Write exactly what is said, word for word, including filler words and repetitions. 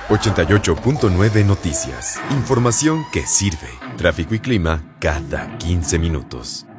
ochenta y ocho punto nueve Noticias. Información que sirve. Tráfico y clima cada quince minutos.